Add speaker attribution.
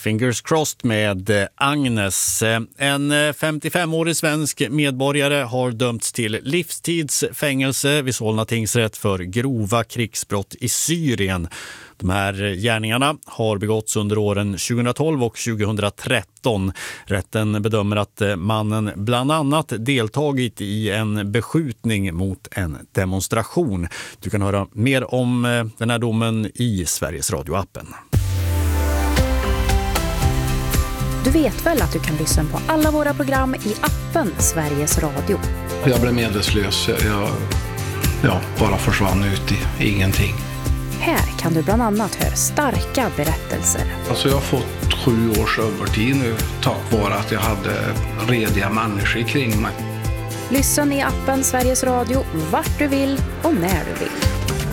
Speaker 1: Fingers crossed med Agnes. En 55-årig svensk medborgare har dömts till livstidsfängelse vid Solna tingsrätt för grova krigsbrott i Syrien. De här gärningarna har begåtts under åren 2012 och 2013. Rätten bedömer att mannen bland annat deltagit i en beskjutning mot en demonstration. Du kan höra mer om den här domen i Sveriges Radio-appen.
Speaker 2: Du vet väl att du kan lyssna på alla våra program i appen Sveriges Radio?
Speaker 3: Jag blev medvetslös. Jag bara försvann ut i ingenting.
Speaker 2: Här kan du bland annat höra starka berättelser.
Speaker 3: Alltså jag har fått 7 års övertid nu tack vare att jag hade rediga människor kring mig.
Speaker 2: Lyssna i appen Sveriges Radio vart du vill och när du vill.